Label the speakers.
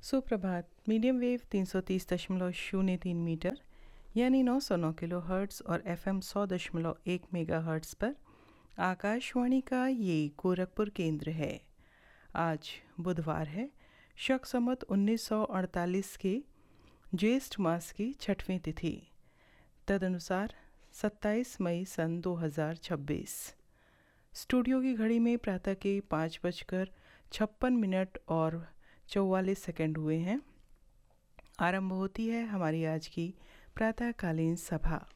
Speaker 1: सुप्रभात। Medium wave 330.03 metre यानी 909 kilo hertz और एफएम 100.1 मेगा हर्ट्ज़ पर आकाशवाणी का ये गोरखपुर केंद्र है। आज बुधवार है, शक संवत 1948 के ज्येष्ठ मास की छठवीं तिथि, तदनुसार 27 मई सन 2026। स्टूडियो की घड़ी में प्रातः के 5:56 और 44 सेकंड हुए हैं। आरंभ होती है हमारी आज की प्रातःकालीन सभा।